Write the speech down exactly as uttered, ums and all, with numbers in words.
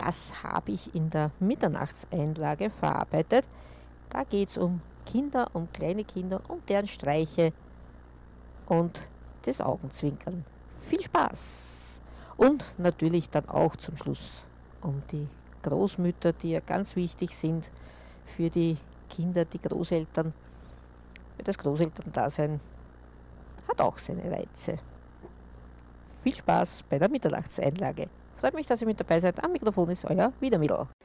das habe ich in der Mitternachtseinlage verarbeitet. Da geht es um Kinder, um kleine Kinder, um deren Streiche und das Augenzwinkern. Viel Spaß! Und natürlich dann auch zum Schluss um die Großmütter, die ja ganz wichtig sind für die Kinder, die Großeltern. Das Großelterndasein hat auch seine Reize. Viel Spaß bei der Mitternachtseinlage. Freut mich, dass ihr mit dabei seid. Am Mikrofon ist euer Wiedermittel.